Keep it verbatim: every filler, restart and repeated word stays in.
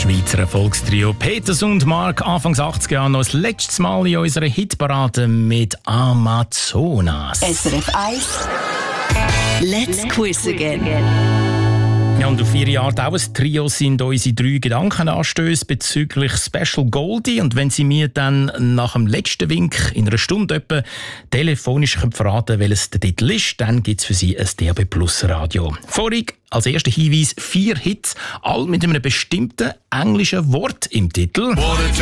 Schweizer Erfolgstrio Peters und Mark Anfangs achtziger Jahre noch das letzte Mal in unserer Hitparade mit Amazonas. S R F eins Let's Quiz Again. Ja, und auf ihre Art auch ein Trio sind unsere drei Gedankenanstöße bezüglich Special Goldie. Und wenn Sie mir dann nach dem letzten Wink in einer Stunde etwa telefonisch verraten können, welches der Titel ist, dann gibt es für Sie ein D A B Plus Radio. Vorig als erster Hinweis vier Hits, all mit einem bestimmten englischen Wort im Titel.